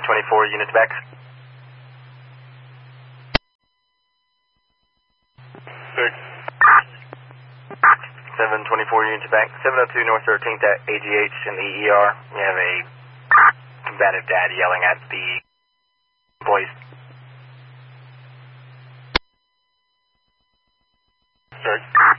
724 units back. Six. 724 units back. 702 North 13th at AGH in the ER. We have a combative dad yelling at the employees. Six.